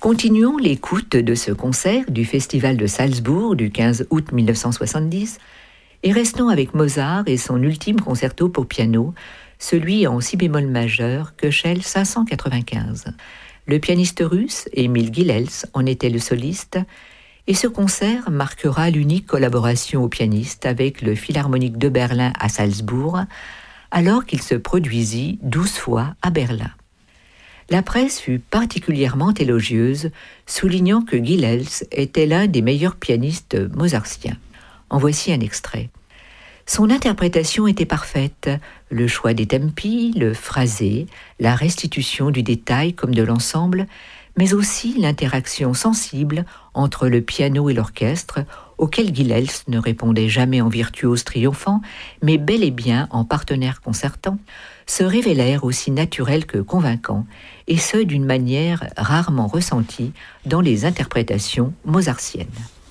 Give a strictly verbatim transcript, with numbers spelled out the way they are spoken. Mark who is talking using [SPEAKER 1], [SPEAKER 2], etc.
[SPEAKER 1] Continuons l'écoute de ce concert du Festival de Salzbourg du quinze août mille neuf cent soixante-dix et restons avec Mozart et son ultime concerto pour piano, celui en si bémol majeur, Köchel cinq cent quatre-vingt-quinze. Le pianiste russe, Émile Gilels, en était le soliste, et ce concert marquera l'unique collaboration au pianiste avec le Philharmonique de Berlin à Salzbourg, alors qu'il se produisit douze fois à Berlin. La presse fut particulièrement élogieuse, soulignant que Gilels était l'un des meilleurs pianistes mozartiens. En voici un extrait. Son interprétation était parfaite, le choix des tempi, le phrasé, la restitution du détail comme de l'ensemble, mais aussi l'interaction sensible entre le piano et l'orchestre, auquel Gilels ne répondait jamais en virtuose triomphant, mais bel et bien en partenaire concertant, se révélèrent aussi naturels que convaincants, et ce d'une manière rarement ressentie dans les interprétations mozartiennes.